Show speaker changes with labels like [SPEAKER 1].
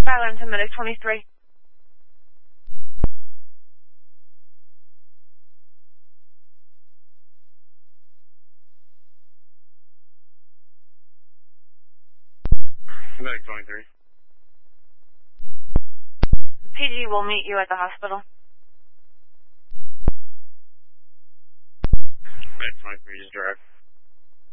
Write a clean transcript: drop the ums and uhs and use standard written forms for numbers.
[SPEAKER 1] Silence and medic 23.
[SPEAKER 2] Medic 23.
[SPEAKER 1] PG will meet you at the hospital.
[SPEAKER 2] Medic 23, just drive.